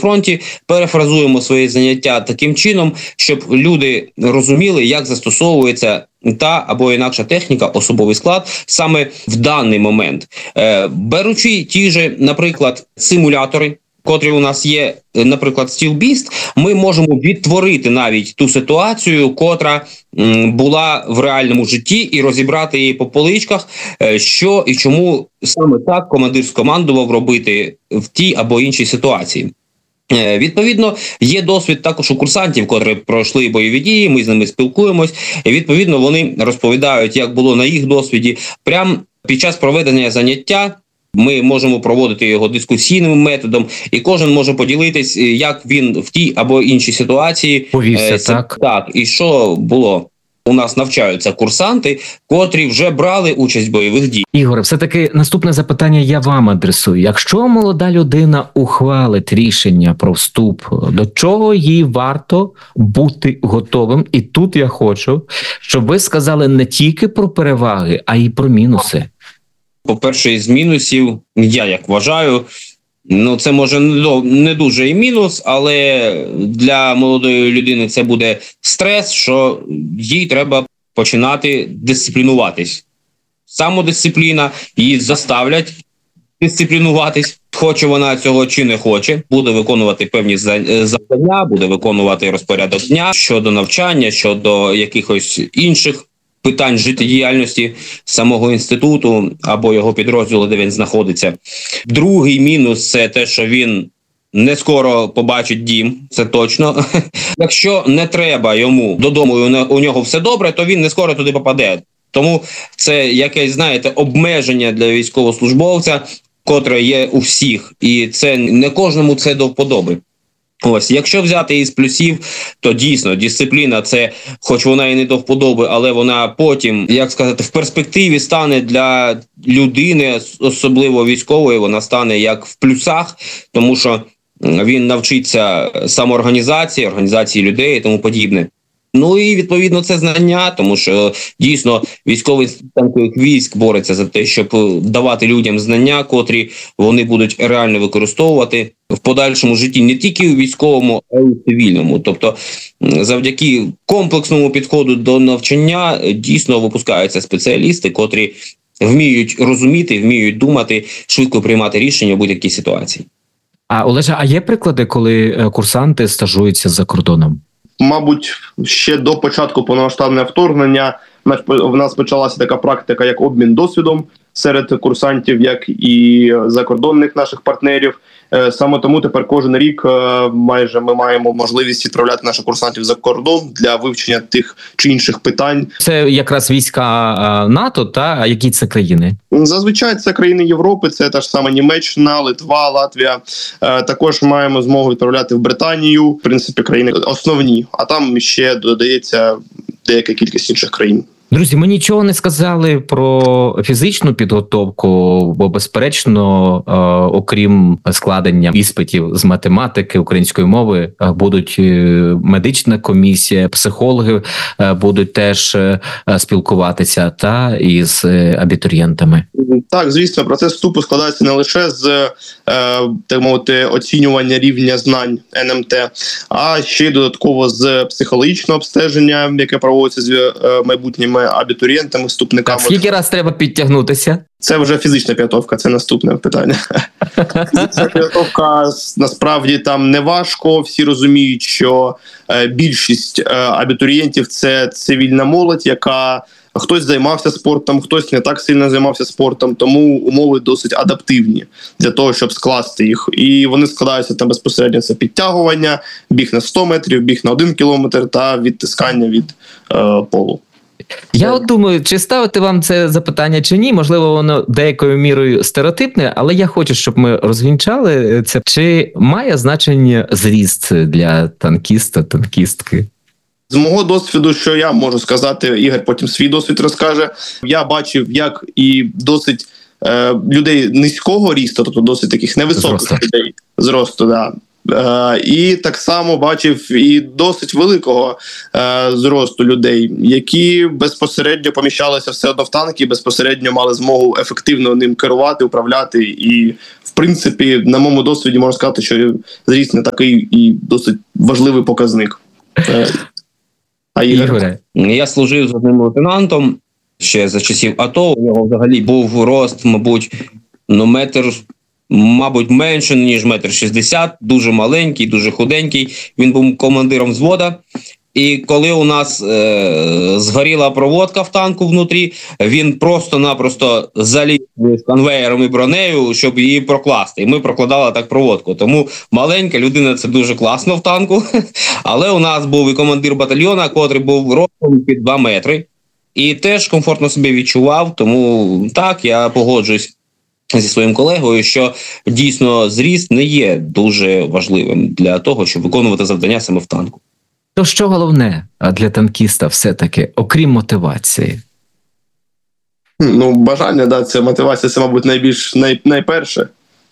фронті, перефразуємо свої заняття таким чином, щоб люди розуміли, як застосовується та або інакша техніка, особовий склад саме в даний момент. Беручи ті ж, наприклад, симулятори, котрі у нас є, наприклад, SteelBeast, ми можемо відтворити навіть ту ситуацію, котра була в реальному житті, і розібрати її по поличках, що і чому саме так командир скомандував робити в тій або іншій ситуації. Відповідно, є досвід також у курсантів, котрі пройшли бойові дії, ми з ними спілкуємось, і відповідно вони розповідають, як було на їх досвіді. Прямо під час проведення заняття ми можемо проводити його дискусійним методом, і кожен може поділитись, як він в тій або іншій ситуації повівся, так, і що було. У нас навчаються курсанти, котрі вже брали участь в бойових діях. Ігоре, все-таки наступне запитання я вам адресую. Якщо молода людина ухвалить рішення про вступ, до чого їй варто бути готовим? І тут я хочу, щоб ви сказали не тільки про переваги, а й про мінуси. По-перше, із мінусів, я як вважаю, це може не дуже і мінус, але для молодої людини це буде стрес, що їй треба починати дисциплінуватись. Самодисципліна, її заставлять дисциплінуватись, хоче вона цього чи не хоче, буде виконувати певні завдання, буде виконувати розпорядок дня щодо навчання, щодо якихось інших питань життєдіяльності самого інституту або його підрозділу, де він знаходиться. Другий мінус – це те, що він не скоро побачить дім, це точно. Якщо не треба йому додому, у нього все добре, то він не скоро туди попаде. Тому це якесь, знаєте, обмеження для військовослужбовця, котре є у всіх, і це не кожному це до вподоби. Ось, якщо взяти із плюсів, то дійсно дисципліна – це, хоч вона і не до вподоби, але вона потім, як сказати, в перспективі стане для людини, особливо військової, вона стане як в плюсах, тому що він навчиться самоорганізації, організації людей і тому подібне. Ну і відповідно це знання, тому що дійсно військовий інститут військ бореться за те, щоб давати людям знання, котрі вони будуть реально використовувати в подальшому житті не тільки у військовому, а й у цивільному. Тобто завдяки комплексному підходу до навчання дійсно випускаються спеціалісти, котрі вміють розуміти, вміють думати, швидко приймати рішення у будь-якій ситуації. А Олеже, а є приклади, коли курсанти стажуються за кордоном? Мабуть, ще до початку повномасштабного вторгнення в нас почалася така практика, як обмін досвідом серед курсантів, як і закордонних наших партнерів. Саме тому тепер кожен рік майже ми маємо можливість відправляти наших курсантів за кордон для вивчення тих чи інших питань. Це якраз війська НАТО, та? А які це країни? Зазвичай це країни Європи, це та ж сама Німеччина, Литва, Латвія. Також маємо змогу відправляти в Британію, в принципі, країни основні, а там ще додається деяка кількість інших країн. Друзі, ми нічого не сказали про фізичну підготовку, бо, безперечно, окрім складення іспитів з математики, української мови, будуть медична комісія, психологи будуть теж спілкуватися із абітурієнтами. Так, звісно, процес вступу складається не лише з, так мовити, оцінювання рівня знань НМТ, а ще й додатково з психологічного обстеження, яке проводиться з майбутніми абітурієнтами, вступниками. Скільки раз треба підтягнутися? Це вже фізична підготовка, це наступне питання. Фізична підготовка, насправді, там не важко. Всі розуміють, що більшість абітурієнтів – це цивільна молодь, яка хтось займався спортом, хтось не так сильно займався спортом, тому умови досить адаптивні для того, щоб скласти їх. І вони складаються там безпосередньо це підтягування, біг на 100 метрів, біг на 1 кілометр та відтискання від полу. Я от думаю, чи ставити вам це запитання чи ні, можливо, воно деякою мірою стереотипне, але я хочу, щоб ми розвінчали це. Чи має значення зріст для танкіста, танкістки? З мого досвіду, що я можу сказати, Ігор потім свій досвід розкаже, я бачив, як і досить людей низького рісту, тобто досить таких невисоких людей, зросту, да. І так само бачив і досить великого зросту людей, які безпосередньо поміщалися все одно в танки, безпосередньо мали змогу ефективно ним керувати, управляти і, в принципі, на моєму досвіді можна сказати, що зріст не такий і досить важливий показник. А Ігоре. Я служив з одним лейтенантом ще за часів АТО. У нього взагалі був рост, мабуть, метр, мабуть, менше, ніж 1,60 м, дуже маленький, дуже худенький. Він був командиром взвода. І коли у нас згоріла проводка в танку внутрі, він просто-напросто заліз з конвеєром і бронею, щоб її прокласти. І ми прокладали так проводку. Тому маленька людина – це дуже класно в танку. Але у нас був і командир батальйона, котрий був ростом під 2 метри. І теж комфортно себе відчував. Тому так, я погоджуюсь зі своїм колегою, що дійсно зріст не є дуже важливим для того, щоб виконувати завдання саме в танку. То що головне для танкіста все-таки, окрім мотивації? Ну, бажання, да, це мотивація, це, мабуть, найперше.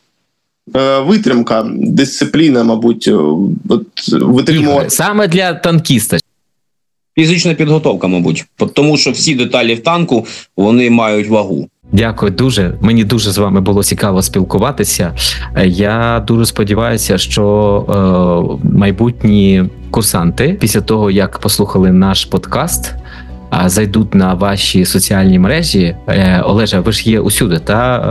Витримка, дисципліна, мабуть, Ігор, саме для танкіста. Фізична підготовка, мабуть. Тому що всі деталі в танку, вони мають вагу. Дякую дуже. Мені дуже з вами було цікаво спілкуватися. Я дуже сподіваюся, що майбутні курсанти, після того, як послухали наш подкаст, зайдуть на ваші соціальні мережі. Олеже, ви ж є усюди,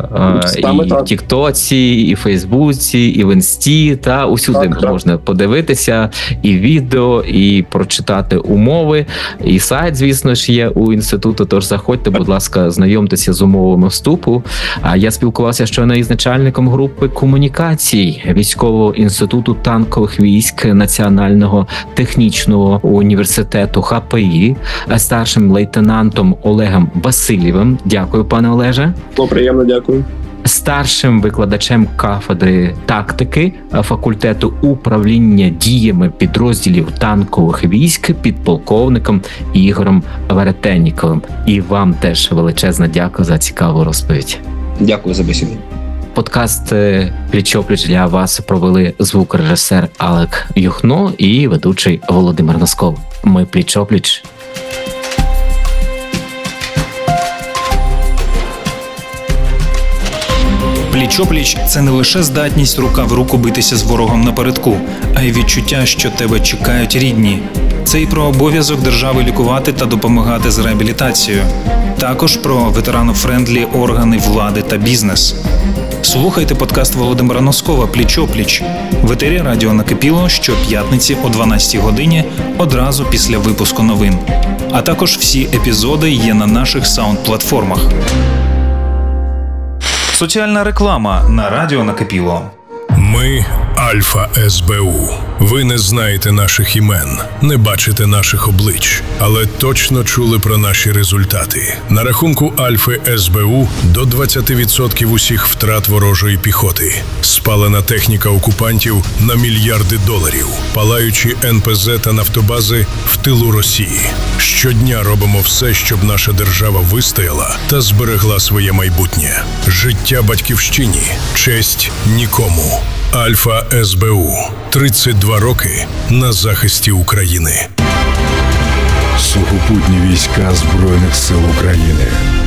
і в Тіктоці, і в Фейсбуці, і в Інсті, усюди можна подивитися, і відео, і прочитати умови, і сайт, звісно ж, є у інституту, тож заходьте, будь ласка, знайомтеся з умовами вступу. Я спілкувався щойно із начальником групи комунікацій Військового інституту танкових військ Національного технічного університету ХПІ, старшим лейтенантом Олегом Васильєвим. Дякую, пане Олеже. Приємно, дякую. Старшим викладачем кафедри тактики факультету управління діями підрозділів танкових військ підполковником Ігорем Веретенніковим. І вам теж величезна дякую за цікаву розповідь. Дякую за бесіду. Подкаст «Пліч-о-пліч» для вас провели звукорежисер Алек Юхно і ведучий Володимир Носков. Ми пліч-о-пліч. Пліч-о-пліч – це не лише здатність рука в руку битися з ворогом напередку, а й відчуття, що тебе чекають рідні. Це і про обов'язок держави лікувати та допомагати з реабілітацією. Також про ветерано-френдлі органи влади та бізнес. Слухайте подкаст Володимира Носкова «Пліч-о-пліч» в етері радіо «Накипіло» щоп'ятниці о 12-й годині одразу після випуску новин. А також всі епізоди є на наших саунд-платформах. Соціальна реклама на радіо «Накипіло». Ми – Альфа СБУ. Ви не знаєте наших імен, не бачите наших облич, але точно чули про наші результати. На рахунку Альфи СБУ до 20% усіх втрат ворожої піхоти. Спалена техніка окупантів на мільярди доларів. Палаючі НПЗ та нафтобази в тилу Росії. Щодня робимо все, щоб наша держава вистояла та зберегла своє майбутнє. Життя батьківщині. Честь нікому. Альфа СБУ. 32 роки на захисті України. Сухопутні війська Збройних сил України.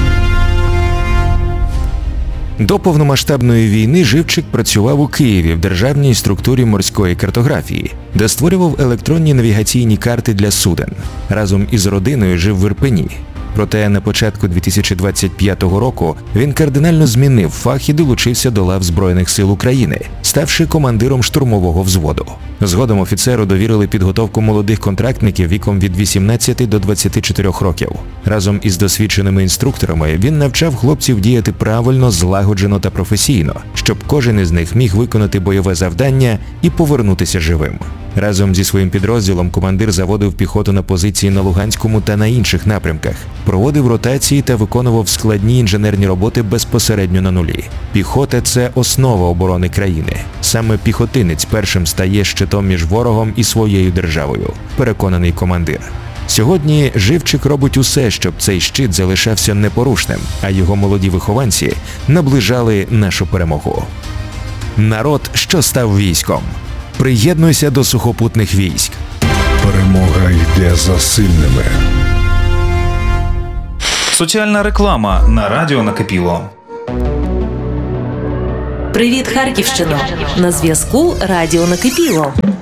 До повномасштабної війни Живчик працював у Києві в Державній структурі морської картографії, де створював електронні навігаційні карти для суден. Разом із родиною жив в Ірпені. Проте на початку 2025 року він кардинально змінив фах і долучився до лав Збройних сил України, ставши командиром штурмового взводу. Згодом офіцеру довірили підготовку молодих контрактників віком від 18 до 24 років. Разом із досвідченими інструкторами він навчав хлопців діяти правильно, злагоджено та професійно, щоб кожен із них міг виконати бойове завдання і повернутися живим. Разом зі своїм підрозділом командир заводив піхоту на позиції на Луганському та на інших напрямках, проводив ротації та виконував складні інженерні роботи безпосередньо на нулі. Піхота – це основа оборони країни. Саме піхотинець першим стає щитом між ворогом і своєю державою, переконаний командир. Сьогодні Живчик робить усе, щоб цей щит залишався непорушним, а його молоді вихованці наближали нашу перемогу. Народ, що став військом. Приєднуйся до сухопутних військ. Перемога йде за сильними. Соціальна реклама на радіо «Накипіло». Привіт, Харківщино! На зв'язку Радіо Накипіло.